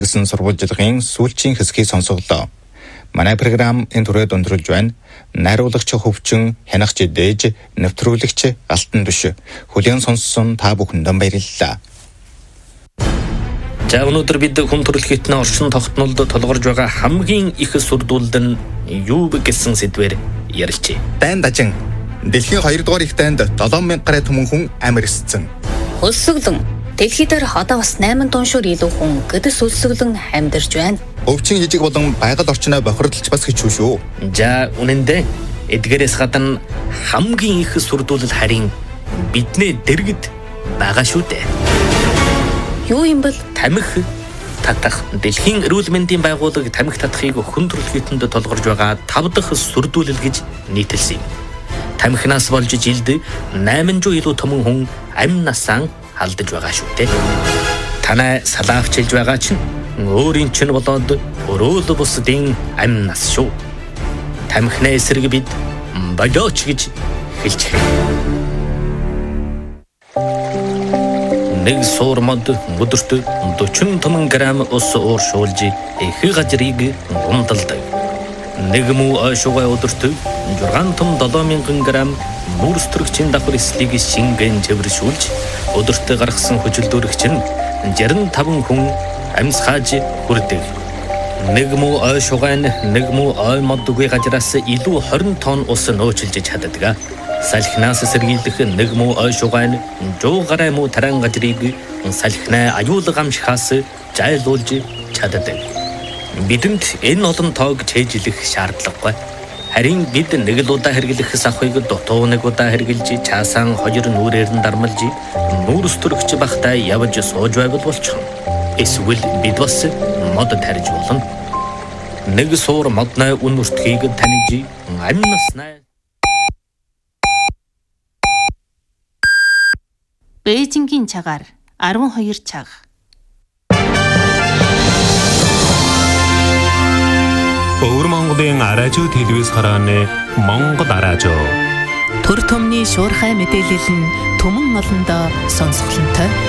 гэсэн сурвалжлагын сүүлчийн хэсгийг сонсголоо. Манай програм энэ түрээд өндөрлж байна. Найруулагч хөвчин хянагч дээж нэвтрүүлэгч алтан түш хүлээн сонссон та бүхэндээ баярлалаа. За өнөөдөр бид хүн төрөлхтний орчин тогтнолд толгорж байгаа хамгийн их сүрдүүлд нь юу гэсэн сэдвээр ярилцъя. Дайн дажин дэлхийн 2 дугаар их дайнд 7000 гаруй түмэн хүн амьд ирсэн. Өлсгөлөн дэлхий дээр одоо бас 8 тоншоор илүү хүн гэдэс өлсгөлөн амьдарч байна. Өвчин жижиг болон байгаль орчноо бохирдолч бас хэцүү шүү. За үнэндээ эдгээрээс гадна хамгийн их сүрдүүлэл харин бидний дэргэд байгаа шүү дээ. Юу юм бол Тамхи татах дэлхийн эрүүл мэндийн байгууллага тамхи татахыг хүн төрөлхтөнд толгорж байгаа 5 дахь сүрдүүлэл гэж нийтэлсэн юм. Тамхинаас болж жилд 800 илүү түмэн хүн амь насаа алдаж байгаа шүү дээ. Танай салаавчилж байгаа чинь өөрийн чинь болоод өрөөл бусдын амь нас шүү. Тамхины эсрэг бид болооч гэж хэлж байна. Нэг суурмад өдөрт 40 грамм ус ууршуулж их газрыг гомдолдог. Нэг муу ойшуугай өдөрт 6-7000 грамм мөрстрөгчийн давхар эслийг шингэн цэвэршүүлж өдөрт гаргасан хөжилдөрөгч нь 65 хүн амьсгааж хүрдэг. Нэг муу ойшуугай нэг муу ой модгүй газраас илүү 20 тонн ус нөөцлж чаддаг. Салхинаас сэргийлэх нэг муу ойшуугай 100 гаруй муу таран газрыг салхинаа аюулга амшихаас зайлуулж чаддаг. Бидэнд энэ олон тоог чэйжлэх шаардлагагүй. Харин бид нэг л удаа хэрэглэх сахыг дутуу нэг удаа хэрэглэж чаасан 2 нүрээр нь дармалж нүүрс төрөгч бахтай явж сууж байвал болчихно. Эсвэл бид бас мод тарж болно. Нэг суур модны үнэртхийг таньж амь наснаа Бээжингийн цагаар 12 цаг. Өвөр Монголын араажуу телевиз харааны Монгол араажуу. Төр түмний шуурхай мэдээлэл нь түмэн олондоо сонсголонтой.